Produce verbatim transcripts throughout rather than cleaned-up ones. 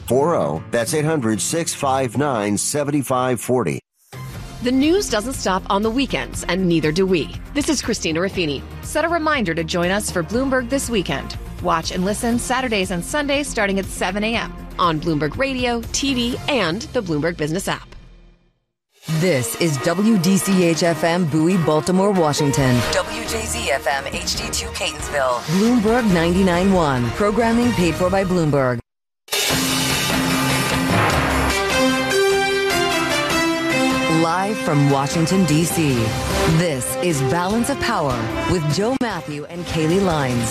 four zero. That's eight hundred, six five nine, seven five four zero. The news doesn't stop on the weekends, and neither do we. This is Christina Raffini. Set a reminder to join us for Bloomberg This Weekend. Watch and listen Saturdays and Sundays starting at seven a.m. on Bloomberg Radio, T V, and the Bloomberg Business app. This is W D C H F M Bowie, Baltimore, Washington. W J Z F M H D two Catonsville. Bloomberg ninety-nine point one. Programming paid for by Bloomberg. Live from Washington, D C, this is Balance of Power with Joe Matthew and Kaylee Lines.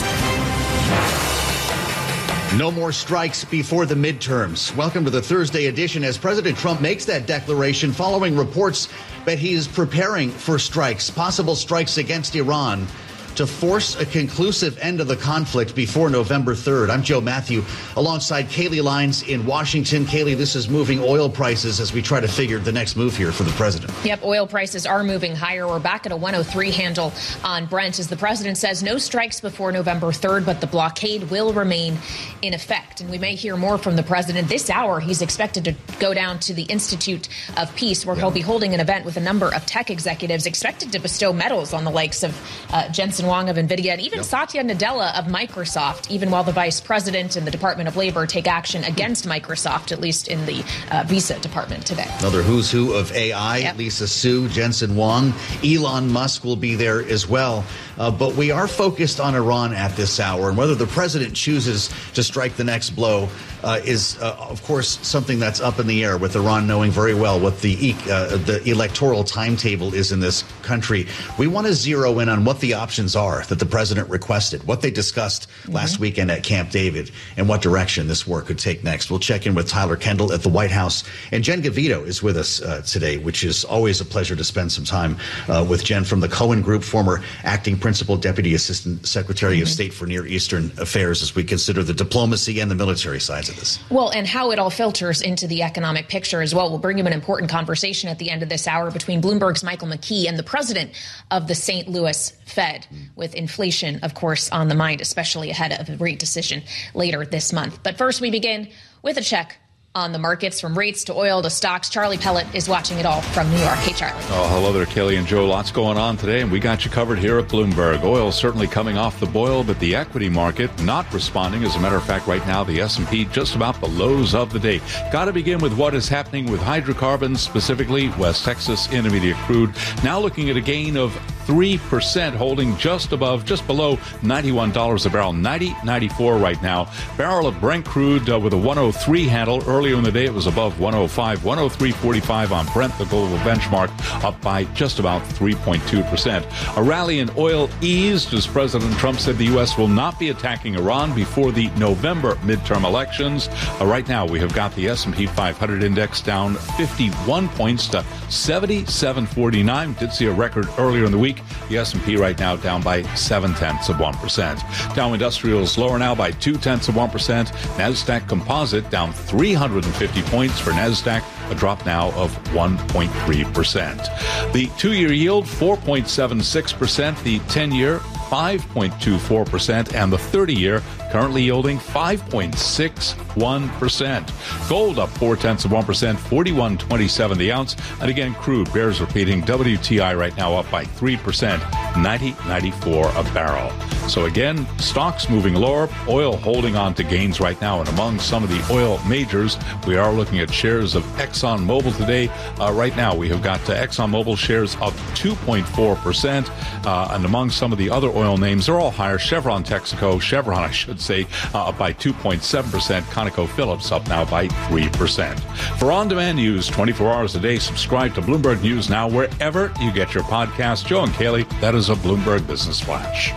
No more strikes before the midterms. Welcome to the Thursday edition as President Trump makes that declaration following reports that he is preparing for strikes, possible strikes against Iran, to force a conclusive end of the conflict before November third. I'm Joe Matthew alongside Kaylee Lines in Washington. Kaylee, this is moving oil prices as we try to figure the next move here for the president. Yep, oil prices are moving higher. We're back at a one oh three handle on Brent as the president says no strikes before November third, but the blockade will remain in effect. And we may hear more from the president this hour. He's expected to go down to the Institute of Peace, where yeah. he'll be holding an event with a number of tech executives expected to bestow medals on the likes of uh, Jensen Huang of NVIDIA and even yep. Satya Nadella of Microsoft, even while the vice president and the Department of Labor take action against Microsoft, at least in the uh, Visa department today. Another who's who of A I, yep. Lisa Su, Jensen Huang, Elon Musk will be there as well. Uh, but we are focused on Iran at this hour, and whether the president chooses to strike the next blow uh, is, uh, of course, something that's up in the air, with Iran knowing very well what the uh, the electoral timetable is in this country. We want to zero in on what the options are that the president requested, what they discussed mm-hmm. last weekend at Camp David, and what direction this war could take next. We'll check in with Tyler Kendall at the White House, and Jen Gavito is with us uh, today, which is always a pleasure to spend some time uh, with Jen from the Cohen Group, former acting Principal Deputy Assistant Secretary mm-hmm. of State for Near Eastern Affairs, as we consider the diplomacy and the military sides of this. Well, and how it all filters into the economic picture as well. We'll bring him an important conversation at the end of this hour between Bloomberg's Michael McKee and the president of the Saint Louis Fed, mm. with inflation, of course, on the mind, especially ahead of a rate decision later this month. But first, we begin with a check on the markets, from rates to oil to stocks. Charlie Pellet is watching it all from New York. Hey, Charlie. Oh, hello there, Kelly and Joe. Lots going on today, and we got you covered here at Bloomberg. Oil certainly coming off the boil, but the equity market not responding. As a matter of fact, right now, the S and P just about the lows of the day. Got to begin with what is happening with hydrocarbons, specifically West Texas Intermediate crude. Now looking at a gain of three percent, holding just above, just below ninety-one dollars a barrel, ninety ninety-four right now. Barrel of Brent crude uh, with a one oh three handle. Earlier in the day, it was above one oh five, one oh three forty-five on Brent, the global benchmark, up by just about three point two percent. A rally in oil eased as President Trump said the U S will not be attacking Iran before the November midterm elections. Uh, right now, we have got the S and P five hundred index down fifty-one points to seventy-seven forty-nine. Did see a record earlier in the week. The S and P right now down by seven tenths of one percent. Dow Industrials lower now by two tenths of one percent. NASDAQ Composite down three hundred fifty points for NASDAQ, a drop now of one point three percent. The two-year yield, four point seven six percent. The ten-year, five point two four percent. And the thirty-year, currently yielding five point six one percent. Gold up four tenths of one percent, forty-one twenty-seven the ounce. And again, crude bears repeating. W T I right now up by three percent, ninety ninety-four a barrel. So again, stocks moving lower, oil holding on to gains right now. And among some of the oil majors, we are looking at shares of ExxonMobil today. Uh, right now, we have got uh, ExxonMobil shares up two point four percent. Uh, and among some of the other oil names, they're all higher. Chevron, Texaco, Chevron, I should say, uh, up by two point seven percent. ConocoPhillips up now by three percent. For on-demand news twenty-four hours a day, subscribe to Bloomberg News Now wherever you get your podcast. Joe and Kaylee, that is a Bloomberg Business Flash.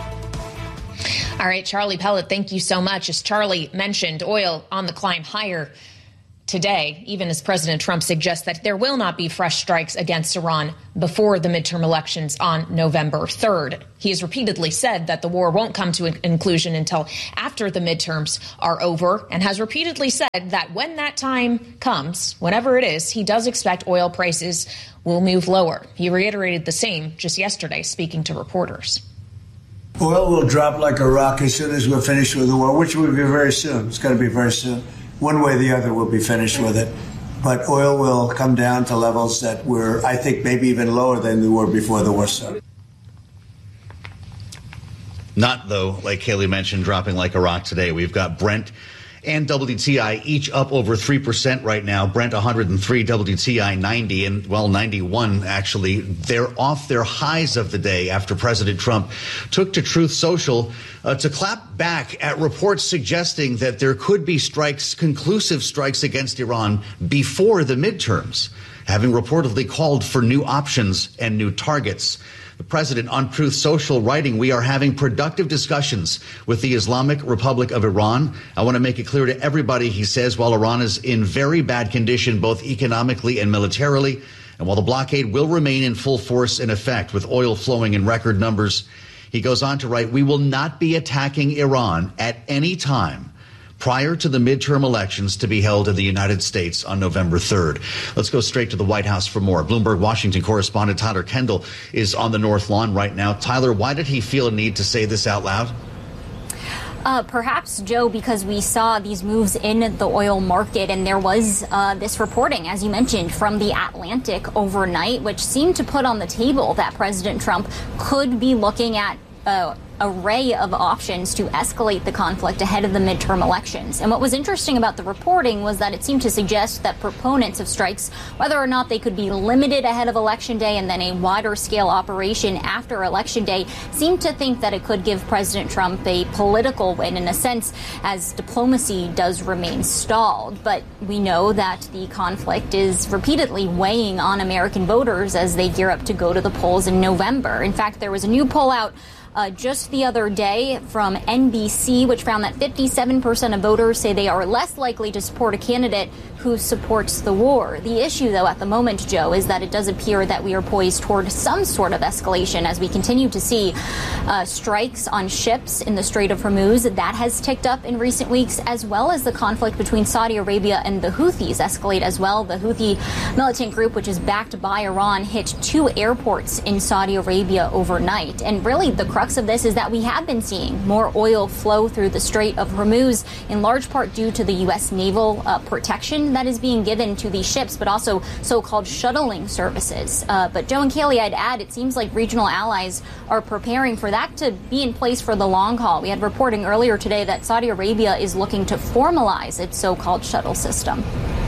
All right, Charlie Pellet, thank you so much. As Charlie mentioned, oil on the climb higher today, even as President Trump suggests that there will not be fresh strikes against Iran before the midterm elections on November third. He has repeatedly said that the war won't come to a conclusion until after the midterms are over, and has repeatedly said that when that time comes, whenever it is, he does expect oil prices will move lower. He reiterated the same just yesterday, speaking to reporters. Oil will drop like a rock as soon as we're finished with the war, which will be very soon. It's going to be very soon. one way or the other, we'll be finished with it. But oil will come down to levels that were, I think, maybe even lower than they were before the war started. Not, though, like Haley mentioned, dropping like a rock today. We've got Brent and W T I each up over three percent right now. Brent one hundred three, W T I ninety, and, well, ninety-one, actually. They're off their highs of the day after President Trump took to Truth Social uh, to clap back at reports suggesting that there could be strikes, conclusive strikes against Iran before the midterms, having reportedly called for new options and new targets. The president on Truth Social writing, "We are having productive discussions with the Islamic Republic of Iran. I want to make it clear to everybody," he says, "while Iran is in very bad condition, both economically and militarily, and while the blockade will remain in full force in effect with oil flowing in record numbers," he goes on to write, "We will not be attacking Iran at any time prior to the midterm elections to be held in the United States on November third. Let's go straight to the White House for more. Bloomberg Washington correspondent Tyler Kendall is on the North Lawn right now. Tyler, why did he feel a need to say this out loud? Uh, perhaps, Joe, because we saw these moves in the oil market, and there was uh, this reporting, as you mentioned, from the Atlantic overnight, which seemed to put on the table that President Trump could be looking at uh, array of options to escalate the conflict ahead of the midterm elections. And what was interesting about the reporting was that it seemed to suggest that proponents of strikes, whether or not they could be limited ahead of Election Day and then a wider scale operation after Election Day, seemed to think that it could give President Trump a political win in a sense, as diplomacy does remain stalled. But we know that the conflict is repeatedly weighing on American voters as they gear up to go to the polls in November. In fact, there was a new poll out Uh, just the other day from N B C, which found that fifty-seven percent of voters say they are less likely to support a candidate who supports the war. The issue, though, at the moment, Joe, is that it does appear that we are poised toward some sort of escalation as we continue to see uh, strikes on ships in the Strait of Hormuz. That has ticked up in recent weeks, as well as the conflict between Saudi Arabia and the Houthis escalate as well. The Houthi militant group, which is backed by Iran, hit two airports in Saudi Arabia overnight. And really, the crux of this is that we have been seeing more oil flow through the Strait of Hormuz, in large part due to the U S naval uh, protection that is being given to these ships, but also so-called shuttling services. Uh, but Joe and Kaylee, I'd add, it seems like regional allies are preparing for that to be in place for the long haul. We had reporting earlier today that Saudi Arabia is looking to formalize its so-called shuttle system.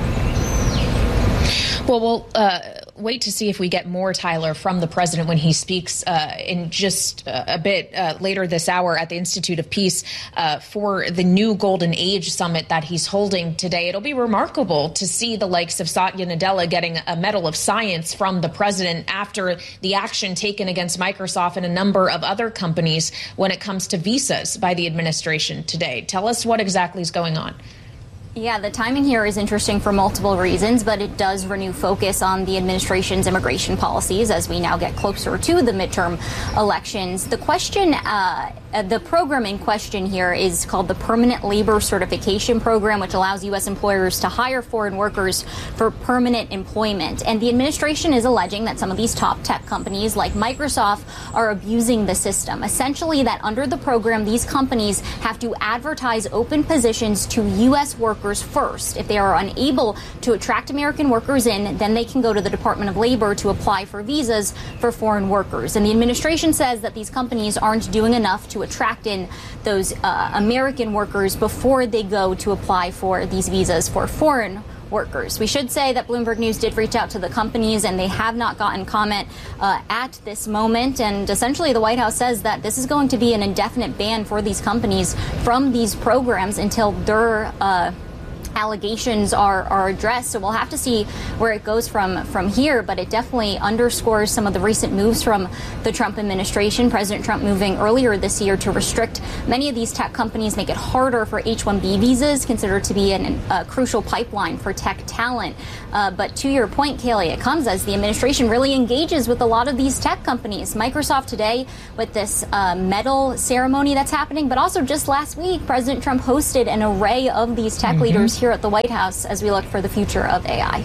Well, we'll uh, wait to see if we get more, Tyler, from the president when he speaks uh, in just uh, a bit uh, later this hour at the Institute of Peace uh, for the new Golden Age Summit that he's holding today. It'll be remarkable to see the likes of Satya Nadella getting a Medal of Science from the president after the action taken against Microsoft and a number of other companies when it comes to visas by the administration today. Tell us what exactly is going on. Yeah, the timing here is interesting for multiple reasons, but it does renew focus on the administration's immigration policies as we now get closer to the midterm elections. The question, uh, the program in question here is called the Permanent Labor Certification Program, which allows U S employers to hire foreign workers for permanent employment. And the administration is alleging that some of these top tech companies like Microsoft are abusing the system. Essentially, that under the program, these companies have to advertise open positions to U S workers first. If they are unable to attract American workers in, then they can go to the Department of Labor to apply for visas for foreign workers. And the administration says that these companies aren't doing enough to attract in those uh, American workers before they go to apply for these visas for foreign workers. We should say that Bloomberg News did reach out to the companies, and they have not gotten comment uh, at this moment. And essentially, the White House says that this is going to be an indefinite ban for these companies from these programs until their uh, allegations are, are addressed. So we'll have to see where it goes from from here. But it definitely underscores some of the recent moves from the Trump administration. President Trump moving earlier this year to restrict many of these tech companies, make it harder for H one B visas, considered to be an, a crucial pipeline for tech talent. Uh, but to your point, Kaylee, it comes as the administration really engages with a lot of these tech companies. Microsoft today with this uh, medal ceremony that's happening, but also just last week, President Trump hosted an array of these tech mm-hmm. leaders here at the White House as we look for the future of A I.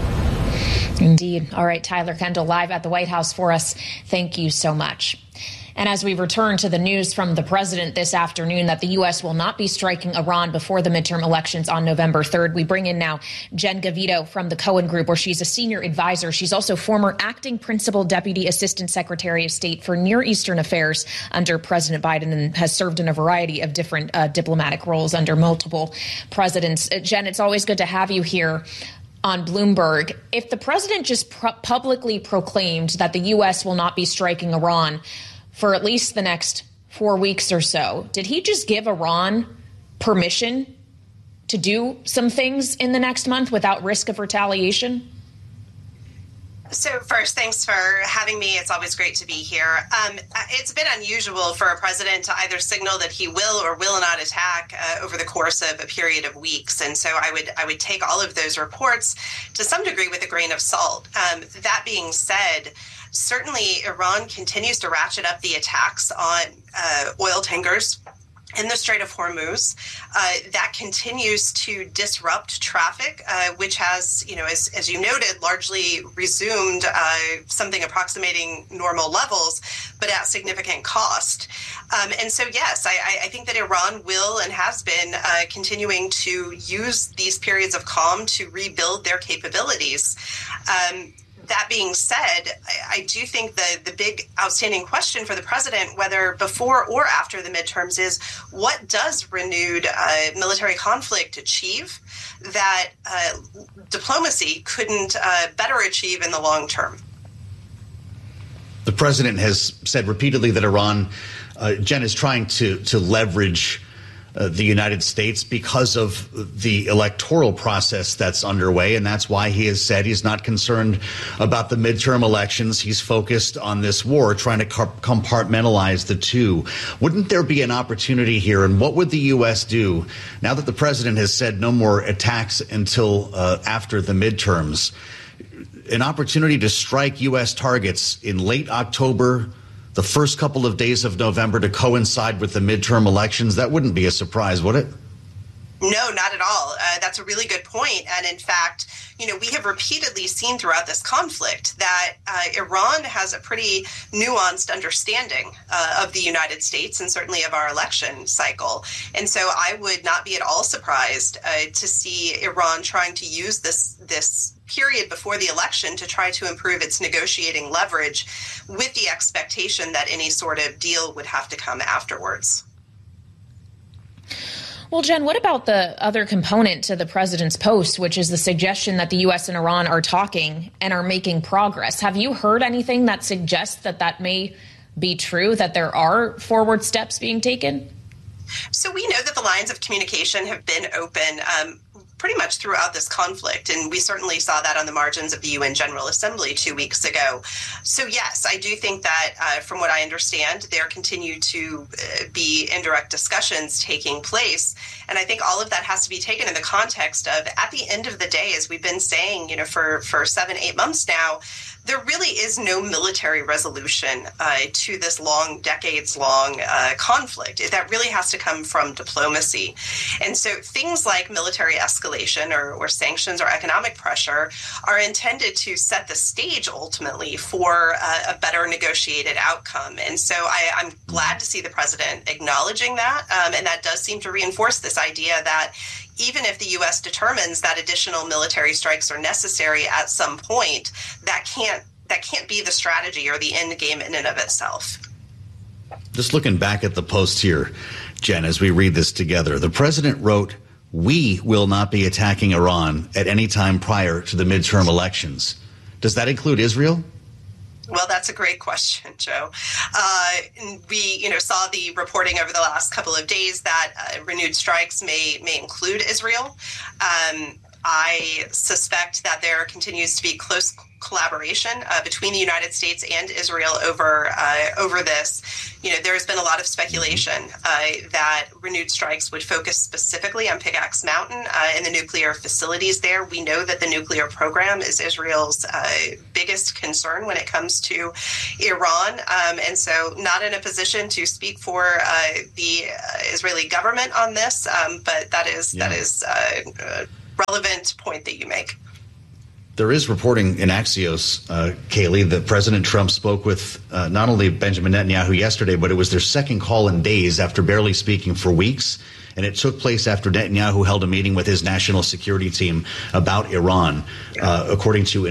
Indeed. All right, Tyler Kendall live at the White House for us. Thank you so much. And as we return to the news from the president this afternoon that the U S will not be striking Iran before the midterm elections on November third, we bring in now Jen Gavito from the Cohen Group, where she's a senior advisor. She's also former acting principal deputy assistant secretary of state for Near Eastern affairs under President Biden and has served in a variety of different uh, diplomatic roles under multiple presidents. Uh, Jen, it's always good to have you here on Bloomberg. If the president just pr- publicly proclaimed that the U S will not be striking Iran for at least the next four weeks or so, did he just give Iran permission to do some things in the next month without risk of retaliation? So first, thanks for having me. It's always great to be here. Um, it's been unusual for a president to either signal that he will or will not attack uh, over the course of a period of weeks. And so I would I would take all of those reports to some degree with a grain of salt. Um, that being said, certainly Iran continues to ratchet up the attacks on uh, oil tankers in the Strait of Hormuz. Uh, that continues to disrupt traffic, uh, which has, you know, as, as you noted, largely resumed uh, something approximating normal levels, but at significant cost. Um, and so, yes, I, I think that Iran will and has been uh, continuing to use these periods of calm to rebuild their capabilities. Um, That being said, I do think the, the big outstanding question for the president, whether before or after the midterms, is what does renewed uh, military conflict achieve that uh, diplomacy couldn't uh, better achieve in the long term? The president has said repeatedly that Iran, uh, Jen, is trying to, to leverage Uh, the United States because of the electoral process that's underway. And that's why he has said he's not concerned about the midterm elections. He's focused on this war, trying to compartmentalize the two. Wouldn't there be an opportunity here? And what would the U S do now that the president has said no more attacks until uh, after the midterms? An opportunity to strike U S targets in late October, the first couple of days of November, to coincide with the midterm elections? That wouldn't be a surprise, would it? No, not at all. Uh, that's a really good point. And in fact, you know, we have repeatedly seen throughout this conflict that uh, Iran has a pretty nuanced understanding uh, of the United States and certainly of our election cycle. And so I would not be at all surprised uh, to see Iran trying to use this this period before the election to try to improve its negotiating leverage, with the expectation that any sort of deal would have to come afterwards. Well, Jen, what about the other component to the president's post, which is the suggestion that the U S and Iran are talking and are making progress? Have you heard anything that suggests that that may be true, that there are forward steps being taken? So we know that the lines of communication have been open um, pretty much throughout this conflict. And we certainly saw that on the margins of the U N General Assembly two weeks ago. So, yes, I do think that uh, from what I understand, there continue to uh, be indirect discussions taking place. And I think all of that has to be taken in the context of, at the end of the day, as we've been saying, you know, for, for seven, eight months now, there really is no military resolution uh, to this long, decades-long uh, conflict. That really has to come from diplomacy. And so things like military escalation or, or sanctions or economic pressure are intended to set the stage ultimately for uh, a better negotiated outcome. And so I, I'm glad to see the president acknowledging that. Um, and that does seem to reinforce this idea that even if the U S determines that additional military strikes are necessary at some point, that can't that can't be the strategy or the end game in and of itself. Just looking back at the post here, Jen, as we read this together, the president wrote, "We will not be attacking Iran at any time prior to the midterm elections." Does that include Israel? Well, that's a great question, Joe. Uh, we, you know, saw the reporting over the last couple of days that uh, renewed strikes may may include Israel. Um, I suspect that there continues to be close collaboration uh, between the United States and Israel over uh, over this. You know, there has been a lot of speculation uh, that renewed strikes would focus specifically on Pickaxe Mountain uh, and the nuclear facilities there. We know that the nuclear program is Israel's uh, biggest concern when it comes to Iran. Um, and so not in a position to speak for uh, the uh, Israeli government on this, um, but that is, yeah. that is uh, a relevant point that you make. There is reporting in Axios, uh, Kaylee, that President Trump spoke with uh, not only Benjamin Netanyahu yesterday, but it was their second call in days after barely speaking for weeks. And it took place after Netanyahu held a meeting with his national security team about Iran, uh, according to